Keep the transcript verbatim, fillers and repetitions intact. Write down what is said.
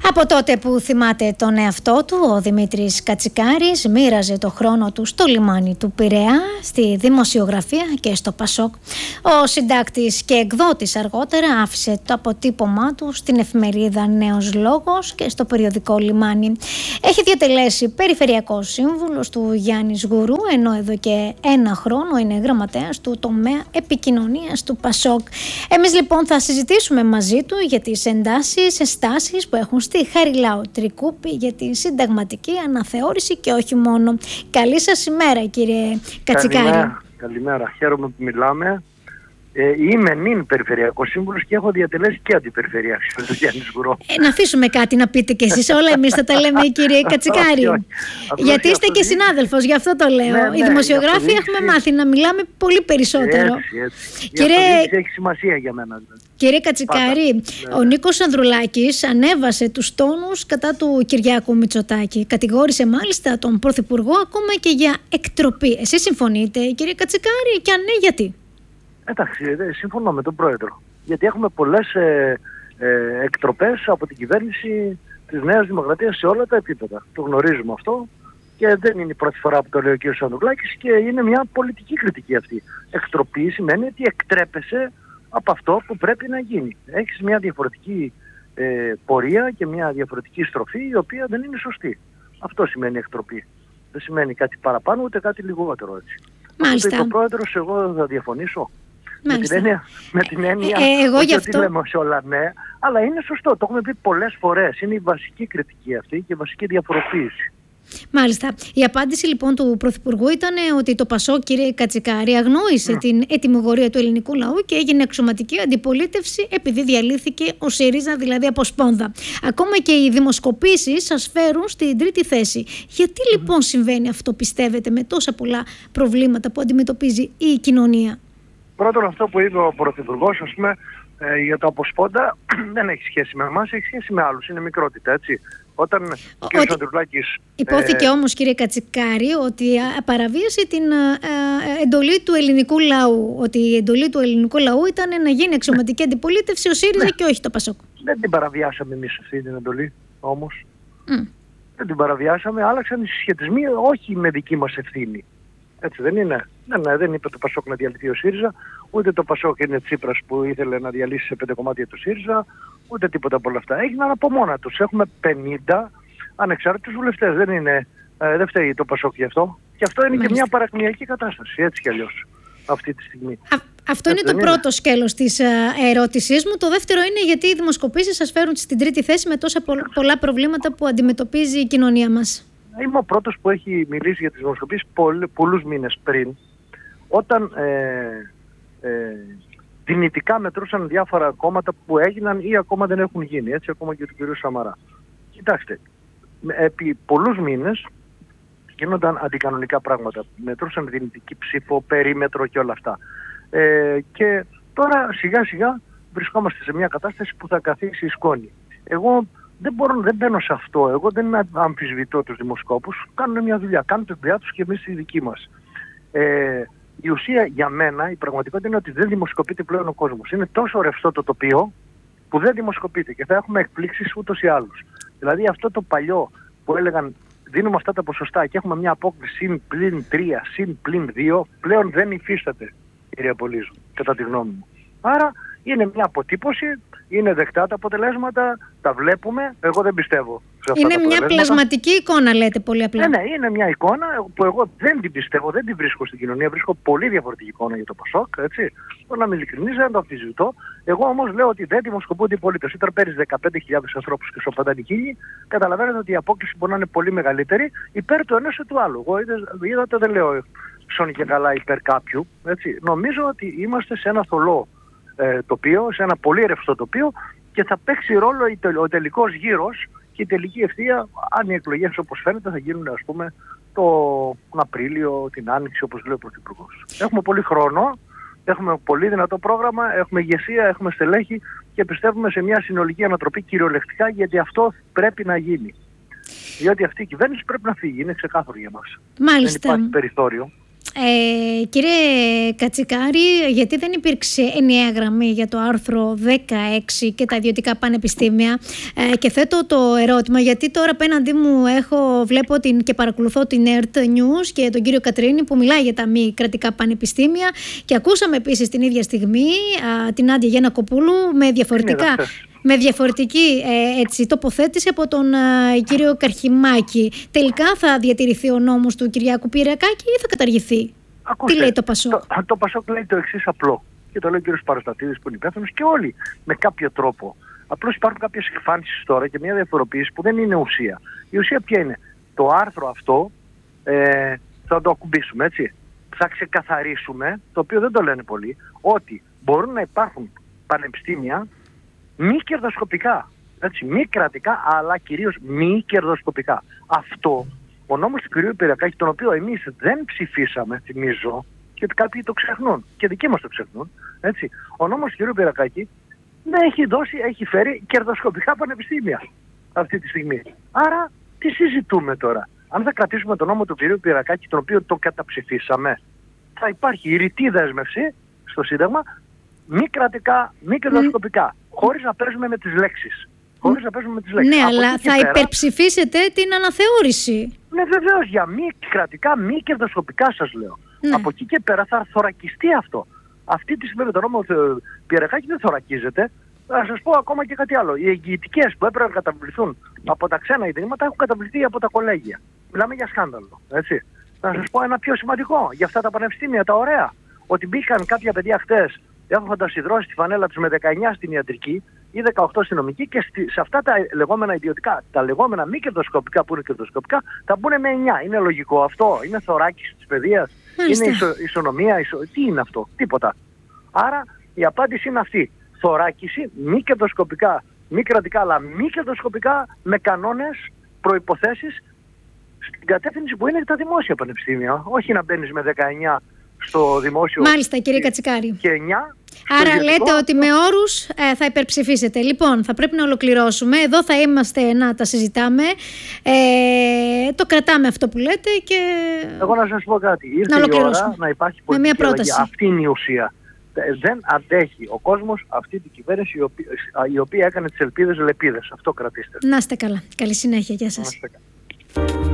Από τότε που θυμάται τον εαυτό του, ο Δημήτρης Κατσικάρης μοίραζε το χρόνο του στο λιμάνι του Πειραιά, στη δημοσιογραφία και στο Πασόκ. Ο συντάκτης και εκδότης αργότερα άφησε το αποτύπωμά του στην εφημερίδα Νέος Λόγος και στο περιοδικό Λιμάνι. Έχει διατελέσει περιφερειακός σύμβουλος του Γιάννης Γουρού, ενώ εδώ και ένα χρόνο είναι γραμματέας του τομέα επικοινωνίας του Πασόκ. Εμείς λοιπόν θα συζητήσουμε μαζί του για τις εντάσεις, στάσεις που έχουν στη Χαριλάου Τρικούπη για τη συνταγματική αναθεώρηση και όχι μόνο. Καλή σας ημέρα, κύριε Κατσικάρη. Καλημέρα, καλημέρα. Χαίρομαι που μιλάμε. Ε, είμαι νυν περιφερειακός σύμβουλος και έχω διατελέσει και αντιπεριφερειακός με τον Γιάννη Γουρό. Ε, να αφήσουμε κάτι να πείτε κι εσείς. Όλα εμείς θα τα λέμε, κύριε Κατσικάρη. όχι, όχι. Γιατί είστε και συνάδελφος, γι' αυτό το λέω. Ναι, ναι, οι δημοσιογράφοι έχουμε μάθει να μιλάμε πολύ περισσότερο. Έτσι, έτσι. Κύριε... Έχει σημασία για μένα. Κύριε Κατσικάρη, ναι. Ο Νίκος Ανδρουλάκης ανέβασε τους τόνους κατά του Κυριάκου Μητσοτάκη. Κατηγόρησε μάλιστα τον Πρωθυπουργό ακόμα και για εκτροπή. Εσείς συμφωνείτε, κύριε Κατσικάρη, και αν ναι, γιατί? Εντάξει, συμφωνώ με τον Πρόεδρο. Γιατί έχουμε πολλές ε, ε, εκτροπές από την κυβέρνηση της Νέας Δημοκρατίας σε όλα τα επίπεδα. Το γνωρίζουμε αυτό και δεν είναι η πρώτη φορά που το λέει ο κ. Ανδρουλάκης και είναι μια πολιτική κριτική αυτή. Εκτροπή σημαίνει ότι εκτρέπεσαι από αυτό που πρέπει να γίνει. Έχεις μια διαφορετική ε, πορεία και μια διαφορετική στροφή η οποία δεν είναι σωστή. Αυτό σημαίνει εκτροπή. Δεν σημαίνει κάτι παραπάνω ούτε κάτι λιγότερο έτσι. Μάλιστα. Αυτό είπε ο Πρόεδρος, εγώ θα διαφωνήσω. Με την έννοια, με την έννοια ε, εγώ ότι αυτό... λέμε σε όλα ναι, αλλά είναι σωστό, το έχουμε πει πολλές φορές. Είναι η βασική κριτική αυτή και η βασική διαφοροποίηση. Μάλιστα. Η απάντηση λοιπόν του Πρωθυπουργού ήταν ότι το Πασόκ, κύριε Κατσικάρη, αγνόησε mm. την ετυμογορία του ελληνικού λαού και έγινε εξωματική αντιπολίτευση επειδή διαλύθηκε ο ΣΥΡΙΖΑ, δηλαδή από σπόνδα. Ακόμα και οι δημοσκοπήσεις σας φέρουν στην τρίτη θέση. Γιατί mm. λοιπόν συμβαίνει αυτό, πιστεύετε, με τόσα πολλά προβλήματα που αντιμετωπίζει η κοινωνία? Πρώτον, αυτό που είπε ο Πρωθυπουργός, ας πούμε, ε, για το αποσπόντα δεν έχει σχέση με εμάς, έχει σχέση με άλλους. Είναι μικρότητα, έτσι. Όταν ο κ. Ανδρουλάκης... Υπόθηκε ε... όμως, κύριε Κατσικάρη, ότι παραβίασε την ε, εντολή του ελληνικού λαού. Ότι η εντολή του ελληνικού λαού ήταν να γίνει εξωματική ναι. αντιπολίτευση ο ΣΥΡΙΖΑ ναι. και όχι το Πασόκ. Δεν την παραβιάσαμε εμείς αυτή την εντολή, όμως. Mm. Δεν την παραβιάσαμε, άλλαξαν οι συσχετισμοί, όχι με δική μας ευθύνη. Έτσι δεν είναι? Ναι, ναι, δεν είπε το Πασόκ να διαλυθεί ο ΣΥΡΙΖΑ, ούτε το Πασόκ είναι Τσίπρας που ήθελε να διαλύσει σε πέντε κομμάτια το ΣΥΡΙΖΑ, ούτε τίποτα από όλα αυτά. Έγιναν από μόνα τους. Έχουμε πενήντα ανεξάρτητους βουλευτές. Δεν είναι, ε, δεν φταίει το Πασόκ γι' αυτό. Και αυτό είναι Μάλιστα. και μια παρακμιακή κατάσταση, έτσι κι αλλιώς, αυτή τη στιγμή. Α, αυτό έτσι είναι το είναι. πρώτο σκέλος της uh, ερώτησής μου. Το δεύτερο είναι γιατί οι δημοσκοπήσεις σας φέρουν στην τρίτη θέση με τόσα πο- πολλά προβλήματα που αντιμετωπίζει η κοινωνία μας. Είμαι ο πρώτος που έχει μιλήσει για τις δημοσκοπήσεις πολλούς μήνες πριν, όταν ε, ε, δυνητικά μετρούσαν διάφορα κόμματα που έγιναν ή ακόμα δεν έχουν γίνει, έτσι, ακόμα και του κ. Σαμαρά. Κοιτάξτε, επί πολλούς μήνες γίνονταν αντικανονικά πράγματα. Μετρούσαν δυνητική ψήφο, περίμετρο και όλα αυτά. Ε, και τώρα σιγά σιγά βρισκόμαστε σε μια κατάσταση που θα καθίσει η σκόνη. Εγώ δεν, μπορώ, δεν μπαίνω σε αυτό. Εγώ δεν αμφισβητώ τους δημοσκόπους. Κάνουν μια δουλειά. Κάνουν τη δουλειά τους και εμείς τη δική μας. Ε, η ουσία για μένα, η πραγματικότητα είναι ότι δεν δημοσκοπείται πλέον ο κόσμος. Είναι τόσο ρευστό το τοπίο που δεν δημοσκοπείται και θα έχουμε εκπλήξεις ούτως ή άλλως. Δηλαδή αυτό το παλιό που έλεγαν δίνουμε αυτά τα ποσοστά και έχουμε μια απόκληση συν πλην τρία, συν πλην δύο, πλέον δεν υφίσταται, κυρία Πολύζου, κατά τη γνώμη μου. Άρα είναι μια αποτύπωση, είναι δεκτά τα αποτελέσματα, τα βλέπουμε, εγώ δεν πιστεύω σε αυτά είναι τα μια πλασματική εικόνα, λέτε πολύ απλά. Ναι, ναι, είναι μια εικόνα που εγώ δεν την πιστεύω, δεν την βρίσκω στην κοινωνία, βρίσκω πολύ διαφορετική εικόνα για το Πασόκ, έτσι. Το να είμαι ειλικρινής, δεν το αμφισβητώ. Εγώ όμως λέω ότι δεν δημοσκοπούνται οι πολίτες. Όταν παίρνεις δεκαπέντε χιλιάδες ανθρώπους και σου απαντάνε χίλιοι, καταλαβαίνετε ότι η απόκληση μπορεί να είναι πολύ μεγαλύτερη υπέρ του ενός ή του άλλου. Εγώ είδατε, δεν λέω ψώνει και καλά υπέρ κάποιου, έτσι. Νομίζω ότι είμαστε σε ένα θολό ε, τοπίο, σε ένα πολύ ρευστό τοπίο και θα παίξει ρόλο ο τελικός γύρος και η τελική ευθεία, αν οι εκλογές όπως φαίνεται θα γίνουν, ας πούμε, τον Απρίλιο, την Άνοιξη, όπως λέει ο Πρωθυπουργός. Έχουμε πολύ χρόνο, έχουμε πολύ δυνατό πρόγραμμα, έχουμε ηγεσία, έχουμε στελέχη και πιστεύουμε σε μια συνολική ανατροπή κυριολεκτικά, γιατί αυτό πρέπει να γίνει. Διότι αυτή η κυβέρνηση πρέπει να φύγει, είναι ξεκάθαρο για μας. Μάλιστα. Δεν υπάρχει περιθώριο. Ε, κύριε Κατσικάρη, γιατί δεν υπήρξε ενιαία γραμμή για το άρθρο δεκαέξι και τα ιδιωτικά πανεπιστήμια? Ε, και θέτω το ερώτημα γιατί τώρα απέναντί μου έχω, βλέπω την, και παρακολουθώ την ΕΡΤ News και τον κύριο Κατρίνη που μιλάει για τα μη κρατικά πανεπιστήμια, και ακούσαμε επίσης την ίδια στιγμή α, την Άντια Γιαννακοπούλου με διαφορετικά... με διαφορετική ε, έτσι, τοποθέτηση από τον ε, κύριο Καρχημάκη. Τελικά θα διατηρηθεί ο νόμος του Κυριάκου Πυριακάκη ή θα καταργηθεί? Ακούστε, τι λέει το Πασόκ? Το, το Πασόκ λέει το εξής απλό. Και το λέει ο κύριος Παραστατίδης που είναι υπεύθυνος και όλοι με κάποιο τρόπο. Απλώς υπάρχουν κάποιες εκφάνσεις τώρα και μια διαφοροποίηση που δεν είναι ουσία. Η ουσία ποια είναι? Το άρθρο αυτό ε, θα το ακουμπήσουμε, έτσι. Θα ξεκαθαρίσουμε, το οποίο δεν το λένε πολλοί, ότι μπορούν να υπάρχουν πανεπιστήμια μη κερδοσκοπικά, έτσι, μη κρατικά, αλλά κυρίως μη κερδοσκοπικά. Αυτό, ο νόμος του κ. Πυριακάκη, τον οποίο εμείς δεν ψηφίσαμε, θυμίζω, γιατί κάποιοι το ξεχνούν, και δικοί μας το ξεχνούν, έτσι. Ο νόμος του κ. Πυριακάκη δεν έχει δώσει, έχει φέρει κερδοσκοπικά πανεπιστήμια αυτή τη στιγμή. Άρα, τι συζητούμε τώρα? Αν θα κρατήσουμε τον νόμο του κ. Πυριακάκη, τον οποίο το καταψηφίσαμε, θα υπάρχει η ρητή δέσμευση στο Σύνταγμα, μη κρατικά, μη κερδοσκοπικά. Χωρίς να παίζουμε με τις λέξεις. Χωρίς να παίζουμε με τις λέξεις. Ναι, από αλλά θα πέρα, υπερψηφίσετε την αναθεώρηση. Ναι, βεβαίως, για μη κρατικά, μη κερδοσκοπικά σας λέω. Ναι. Από εκεί και πέρα θα θωρακιστεί αυτό. Αυτή τη στιγμή με τον νόμο του Πυριακάκη δεν θωρακίζεται. Θα σας πω ακόμα και κάτι άλλο. Οι εγγυητικές που έπρεπε να καταβληθούν από τα ξένα ιδρύματα έχουν καταβληθεί από τα κολέγια. Μιλάμε για σκάνδαλο. Έτσι. Θα σας πω ένα πιο σημαντικό για αυτά τα πανεπιστήμια, τα ωραία. Ότι μπήκαν κάποια παιδιά χτες, έχουν φαντασιδρώσει τη φανέλα τους με δεκαεννιά στην ιατρική ή δεκαοκτώ στην νομική, και στη, σε αυτά τα λεγόμενα ιδιωτικά, τα λεγόμενα μη κερδοσκοπικά που είναι κερδοσκοπικά, θα μπουν με εννιά. Είναι λογικό αυτό? Είναι θωράκιση της παιδείας? Είναι ισο, ισονομία? Ισο, τι είναι αυτό? Τίποτα. Άρα η απάντηση είναι αυτή. Θωράκιση, μη κερδοσκοπικά, μη κρατικά, αλλά μη κερδοσκοπικά, με κανόνες, προϋποθέσεις, στην κατεύθυνση που είναι τα δημόσια πανεπιστήμια. Όχι να μπαίνεις με δεκαεννιά στο δημόσιο. Μάλιστα, κύριε Κατσικάρη. Και εννιά. Άρα λέτε ότι με όρους ε, θα υπερψηφίσετε. Λοιπόν, θα πρέπει να ολοκληρώσουμε. Εδώ θα είμαστε να τα συζητάμε. Ε, το κρατάμε αυτό που λέτε και... Εγώ να σας πω κάτι. Ήρθε η ώρα να υπάρχει πολιτική αλλαγή. Αυτή είναι η ουσία. Δεν αντέχει ο κόσμος αυτή την κυβέρνηση η οποία, η οποία έκανε τις ελπίδες λεπίδες. Αυτό κρατήστε. Να είστε καλά. Καλή συνέχεια. Γεια σας.